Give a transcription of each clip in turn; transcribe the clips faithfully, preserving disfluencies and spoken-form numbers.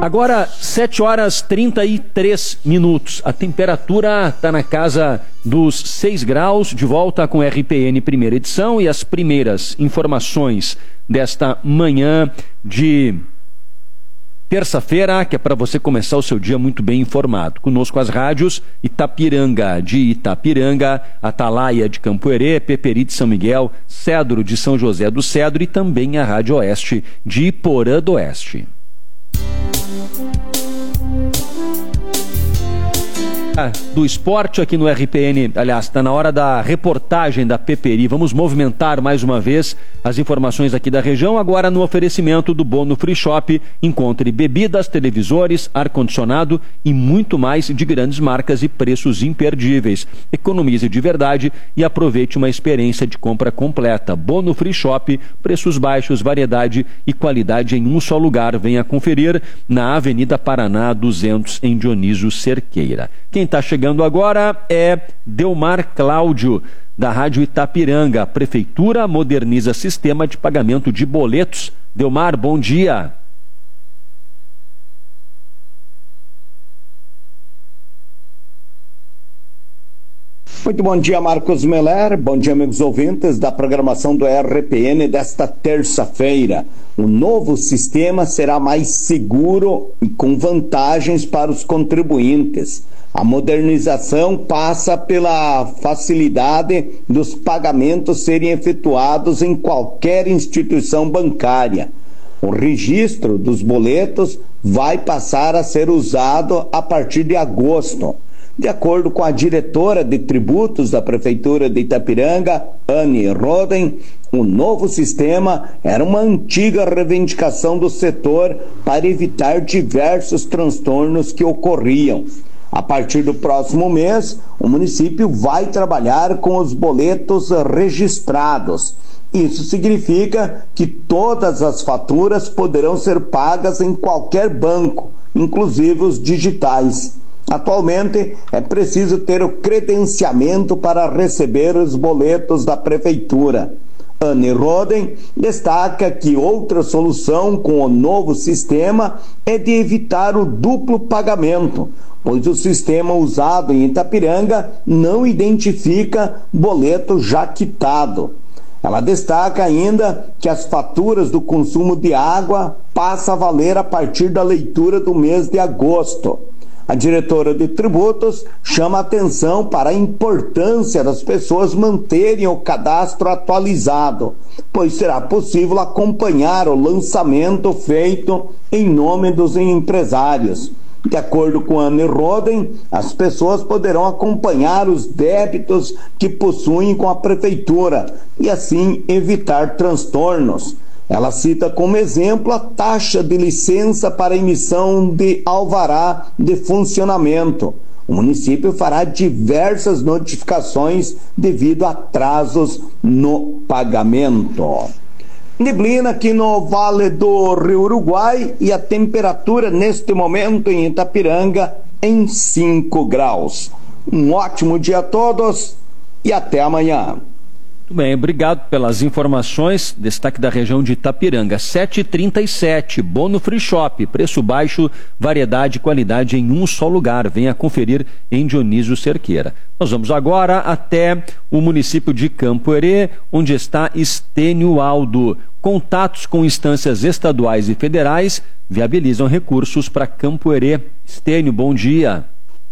Agora, sete horas e trinta e três minutos. A temperatura está na casa dos seis graus, de volta com R P N primeira edição e as primeiras informações desta manhã de terça-feira, que é para você começar o seu dia muito bem informado. Conosco as rádios Itapiranga de Itapiranga, Atalaia de Campo Herê, Peperi de São Miguel, Cedro de São José do Cedro e também a Rádio Oeste de Iporã do Oeste. Do esporte aqui no R P N, aliás, está na hora da reportagem da Peperi. Vamos movimentar mais uma vez as informações aqui da região, agora no oferecimento do Bono Free Shop. Encontre bebidas, televisores, ar-condicionado e muito mais de grandes marcas e preços imperdíveis. Economize de verdade e aproveite uma experiência de compra completa. Bono Free Shop, preços baixos, variedade e qualidade em um só lugar. Venha conferir na Avenida Paraná duzentos, em Dionísio Cerqueira. Quem está chegando agora é Delmar Cláudio, da Rádio Itapiranga. A Prefeitura moderniza sistema de pagamento de boletos. Delmar, bom dia. Muito bom dia, Marcos Meller. Bom dia, amigos ouvintes da programação do R P N desta terça-feira. O novo sistema será mais seguro e com vantagens para os contribuintes. A modernização passa pela facilidade dos pagamentos serem efetuados em qualquer instituição bancária. O registro dos boletos vai passar a ser usado a partir de agosto. De acordo com a diretora de tributos da Prefeitura de Itapiranga, Anne Roden, o novo sistema era uma antiga reivindicação do setor para evitar diversos transtornos que ocorriam. A partir do próximo mês, o município vai trabalhar com os boletos registrados. Isso significa que todas as faturas poderão ser pagas em qualquer banco, inclusive os digitais. Atualmente, é preciso ter o credenciamento para receber os boletos da Prefeitura. Anne Roden destaca que outra solução com o novo sistema é de evitar o duplo pagamento, pois o sistema usado em Itapiranga não identifica boleto já quitado. Ela destaca ainda que as faturas do consumo de água passam a valer a partir da leitura do mês de agosto. A diretora de tributos chama atenção para a importância das pessoas manterem o cadastro atualizado, pois será possível acompanhar o lançamento feito em nome dos empresários. De acordo com a Anne Roden, as pessoas poderão acompanhar os débitos que possuem com a Prefeitura e assim evitar transtornos. Ela cita como exemplo a taxa de licença para emissão de alvará de funcionamento. O município fará diversas notificações devido a atrasos no pagamento. Neblina aqui no Vale do Rio Uruguai e a temperatura neste momento em Itapiranga em cinco graus. Um ótimo dia a todos e até amanhã. Muito bem, obrigado pelas informações. Destaque da região de Itapiranga, sete e trinta e sete, Bono Free Shop, preço baixo, variedade e qualidade em um só lugar. Venha conferir em Dionísio Cerqueira. Nós vamos agora até o município de Campo Herê, onde está Estênio Aldo. Contatos com instâncias estaduais e federais viabilizam recursos para Campo Herê. Estênio, bom dia.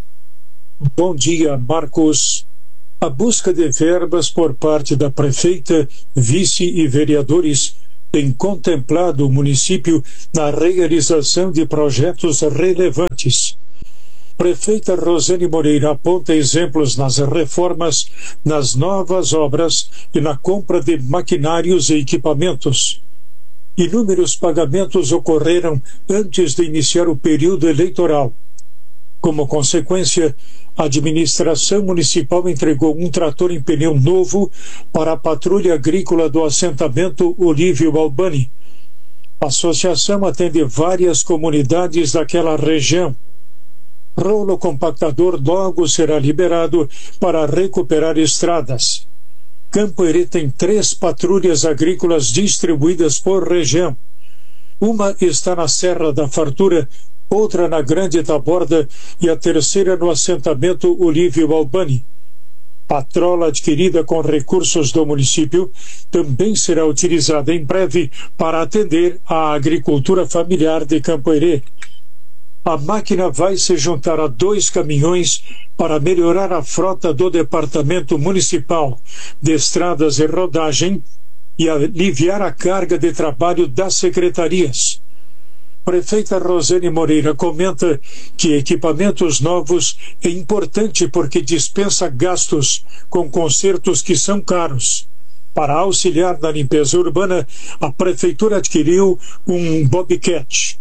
Bom dia, Marcos. A busca de verbas por parte da prefeita, vice e vereadores tem contemplado o município na realização de projetos relevantes. Prefeita Rosane Moreira aponta exemplos nas reformas, nas novas obras e na compra de maquinários e equipamentos. Inúmeros pagamentos ocorreram antes de iniciar o período eleitoral. Como consequência, a administração municipal entregou um trator em pneu novo para a patrulha agrícola do assentamento Olívio Albani. A associação atende várias comunidades daquela região. Rolo compactador logo será liberado para recuperar estradas. Campo Herê tem três patrulhas agrícolas distribuídas por região. Uma está na Serra da Fartura, outra na Grande Taborda e a terceira no assentamento Olívio Albani. A trola adquirida com recursos do município também será utilizada em breve para atender a agricultura familiar de Campo Herê. A máquina vai se juntar a dois caminhões para melhorar a frota do Departamento Municipal de Estradas e Rodagem e aliviar a carga de trabalho das secretarias. Prefeita Rosane Moreira comenta que equipamentos novos é importante porque dispensa gastos com consertos que são caros. Para auxiliar na limpeza urbana, a Prefeitura adquiriu um Bobcat.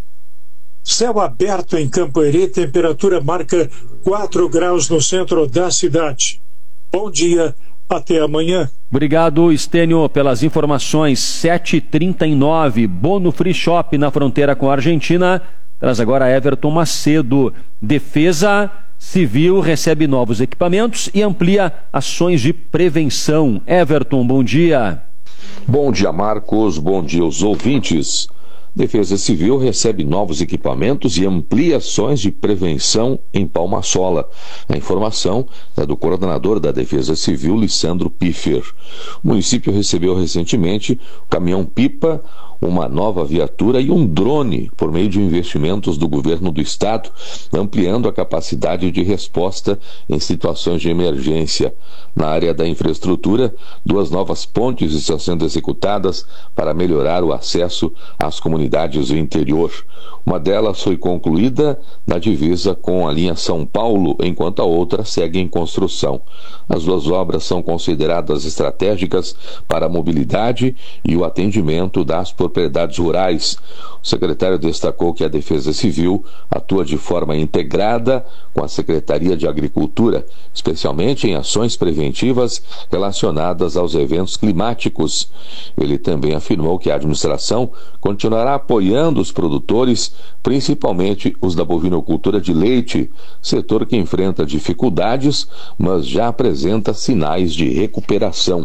Céu aberto em Campo Herê, temperatura marca quatro graus no centro da cidade. Bom dia, até amanhã. Obrigado, Estênio, pelas informações. sete e trinta e nove, Bono Free Shop na fronteira com a Argentina. Traz agora Everton Macedo. Defesa Civil recebe novos equipamentos e amplia ações de prevenção. Everton, bom dia. Bom dia, Marcos. Bom dia aos ouvintes. Defesa Civil recebe novos equipamentos e amplia ações de prevenção em Palma-Sola. A informação é do coordenador da Defesa Civil, Lissandro Piffer. O município recebeu recentemente o caminhão-pipa, uma nova viatura e um drone por meio de investimentos do governo do estado, ampliando a capacidade de resposta em situações de emergência. Na área da infraestrutura, duas novas pontes estão sendo executadas para melhorar o acesso às comunidades do interior. Uma delas foi concluída na divisa com a linha São Paulo, enquanto a outra segue em construção. As duas obras são consideradas estratégicas para a mobilidade e o atendimento das propriedades rurais. O secretário destacou que a Defesa Civil atua de forma integrada com a Secretaria de Agricultura, especialmente em ações preventivas relacionadas aos eventos climáticos. Ele também afirmou que a administração continuará apoiando os produtores, principalmente os da bovinocultura de leite, setor que enfrenta dificuldades, mas já apresenta sinais de recuperação.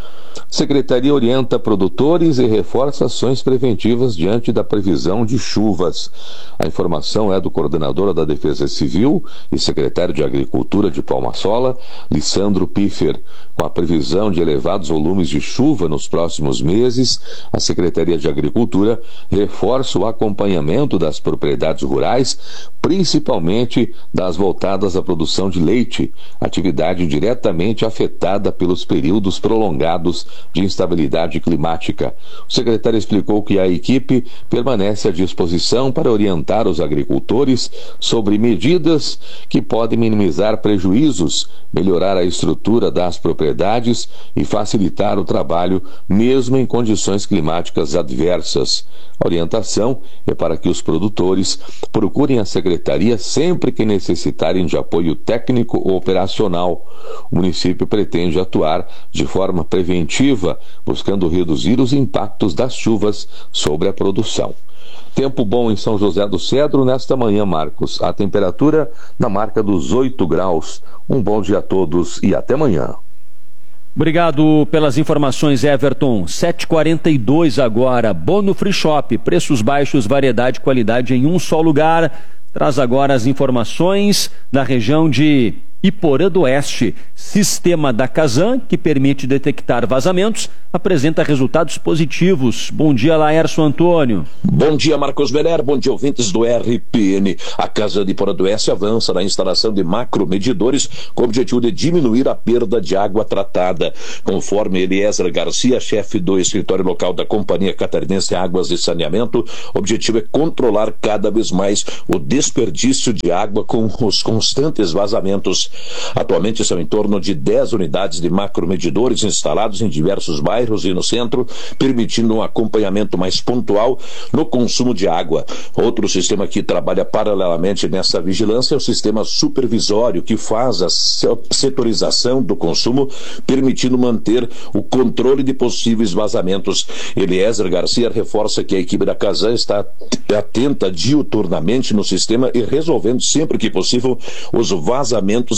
A Secretaria orienta produtores e reforça ações preventivas diante da previsão de chuvas. A informação é do coordenador da Defesa Civil e secretário de Agricultura de Palma-Sola, Lissandro Piffer. Com a previsão de elevados volumes de chuva nos próximos meses, a Secretaria de Agricultura reforça o acompanhamento das propriedades rurais, principalmente das voltadas à produção de leite, atividade diretamente afetada pelos períodos prolongados de instabilidade climática. O secretário explicou que a equipe permanece à disposição para orientar os agricultores sobre medidas que podem minimizar prejuízos, melhorar a estrutura das propriedades e facilitar o trabalho mesmo em condições climáticas adversas. A orientação é para que os produtores procurem a secretaria sempre que necessitarem de apoio técnico ou operacional. O município pretende atuar de forma preventiva, buscando reduzir os impactos das chuvas sobre a produção. Tempo bom em São José do Cedro nesta manhã, Marcos. A temperatura na marca dos oito graus. Um bom dia a todos e até amanhã. Obrigado pelas informações, Everton. sete e quarenta e dois agora. Bono Free Shop. Preços baixos, variedade e qualidade em um só lugar. Traz agora as informações da região de Iporã do Oeste. Sistema da Casan, que permite detectar vazamentos, apresenta resultados positivos. Bom dia, Laércio Antônio. Bom dia, Marcos Beler. Bom dia, ouvintes do R P N. A Casan de Iporã do Oeste avança na instalação de macromedidores com o objetivo de diminuir a perda de água tratada. Conforme Eliezer Garcia, chefe do escritório local da Companhia Catarinense de Águas de Saneamento, o objetivo é controlar cada vez mais o desperdício de água com os constantes vazamentos. Atualmente são em torno de dez unidades de macromedidores instalados em diversos bairros e no centro, permitindo um acompanhamento mais pontual no consumo de água. Outro sistema que trabalha paralelamente nessa vigilância é o sistema supervisório, que faz a setorização do consumo, permitindo manter o controle de possíveis vazamentos. Eliezer Garcia reforça que a equipe da Casan está atenta diuturnamente no sistema e resolvendo sempre que possível os vazamentos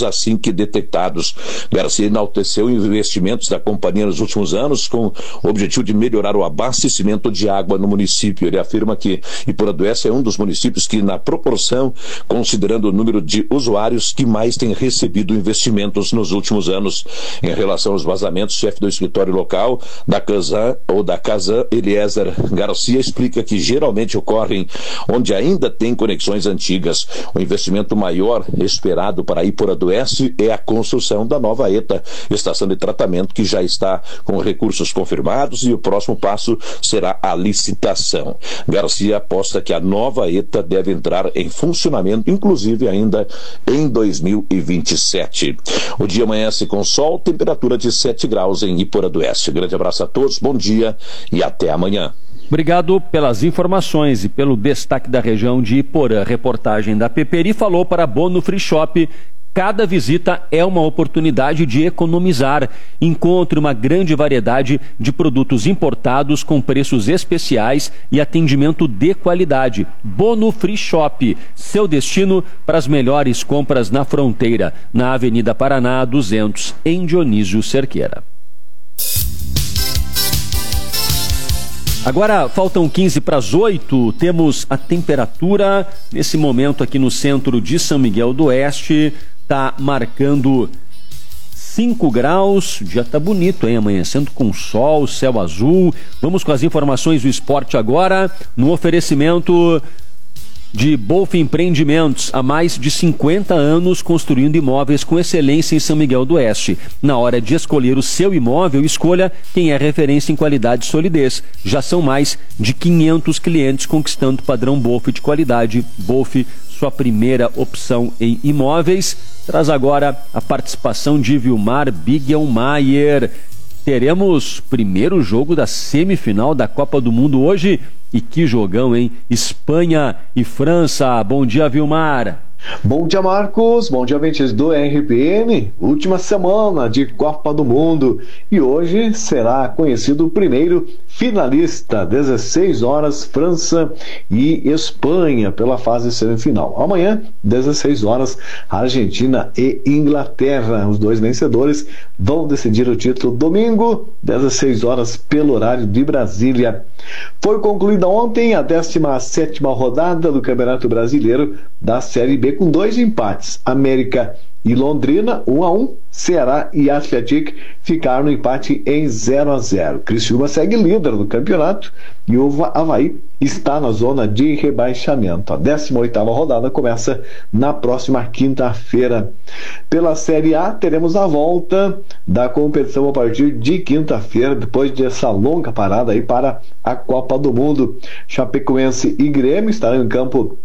assim que detectados. Garcia enalteceu investimentos da companhia nos últimos anos com o objetivo de melhorar o abastecimento de água no município. Ele afirma que Iporanduense é um dos municípios que, na proporção, considerando o número de usuários, que mais tem recebido investimentos nos últimos anos. Em relação aos vazamentos, o chefe do escritório local da Casan, ou da Casan, Eliezer Garcia, explica que geralmente ocorrem onde ainda tem conexões antigas. O investimento maior esperado para Iporanduense é a construção da nova ETA, estação de tratamento, que já está com recursos confirmados, e o próximo passo será a licitação. Garcia aposta que a nova ETA deve entrar em funcionamento, inclusive ainda em dois mil e vinte e sete. O dia amanhece com sol, temperatura de sete graus em Iporanduense. Grande abraço a todos, bom dia e até amanhã. Obrigado pelas informações e pelo destaque da região de Iporã. Reportagem da Peperi falou para Bono Free Shop. Cada visita é uma oportunidade de economizar. Encontre uma grande variedade de produtos importados com preços especiais e atendimento de qualidade. Bono Free Shop, seu destino para as melhores compras na fronteira, na Avenida Paraná duzentos, em Dionísio Cerqueira. Agora faltam quinze para as oito, temos a temperatura nesse momento aqui no centro de São Miguel do Oeste, está marcando cinco graus, o dia está bonito, hein? Amanhecendo com sol, céu azul. Vamos com as informações do esporte agora, no oferecimento de Bolf Empreendimentos, há mais de cinquenta anos construindo imóveis com excelência em São Miguel do Oeste. Na hora de escolher o seu imóvel, escolha quem é referência em qualidade e solidez. Já são mais de quinhentos clientes conquistando o padrão Bolf de qualidade. Bolf, sua primeira opção em imóveis. Traz agora a participação de Vilmar Bigelmaier. Teremos primeiro jogo da semifinal da Copa do Mundo hoje. E que jogão, hein? Espanha e França. Bom dia, Vilmar. Bom dia, Marcos. Bom dia, ouvintes do R P N. Última semana de Copa do Mundo. E hoje será conhecido o primeiro finalista. dezesseis horas, França e Espanha pela fase semifinal. Amanhã, dezesseis horas, Argentina e Inglaterra. Os dois vencedores vão decidir o título. Domingo, dezesseis horas, pelo horário de Brasília. Foi concluída ontem a décima sétima rodada do Campeonato Brasileiro da Série B, com dois empates. América e Londrina, um a um. Ceará e Atlético ficaram no empate em zero a zero. Criciúma segue líder do campeonato e o Avaí está na zona de rebaixamento. A décima oitava rodada começa na próxima quinta-feira. Pela Série A, teremos a volta da competição a partir de quinta-feira, depois dessa longa parada aí para a Copa do Mundo. Chapecoense e Grêmio estarão em campo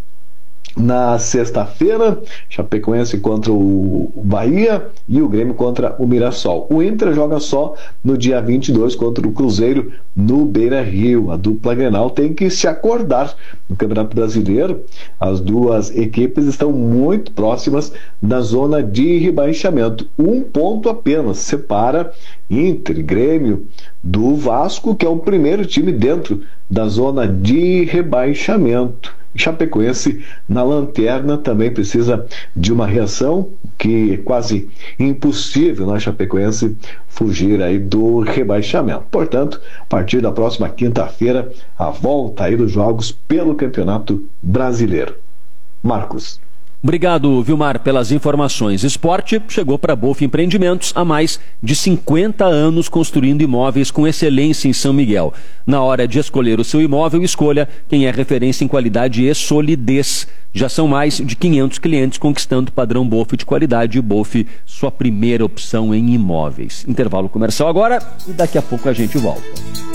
na sexta-feira, Chapecoense contra o Bahia e o Grêmio contra o Mirassol. O Inter joga só no dia vinte e dois contra o Cruzeiro no Beira-Rio. A dupla Grenal tem que se acordar no Campeonato Brasileiro. As duas equipes estão muito próximas da zona de rebaixamento. Um ponto apenas separa Inter e Grêmio do Vasco, que é o primeiro time dentro da zona de rebaixamento. Chapecoense na lanterna também precisa de uma reação, que é quase impossível na Chapecoense fugir aí do rebaixamento. Portanto, a partir da próxima quinta-feira, a volta aí dos jogos pelo Campeonato Brasileiro. Marcos. Obrigado, Vilmar, pelas informações. Esporte chegou para Bolf Empreendimentos há mais de cinquenta anos construindo imóveis com excelência em São Miguel. Na hora de escolher o seu imóvel, escolha quem é referência em qualidade e solidez. Já são mais de quinhentos clientes conquistando o padrão Bolf de qualidade. Bolf, sua primeira opção em imóveis. Intervalo comercial agora e daqui a pouco a gente volta.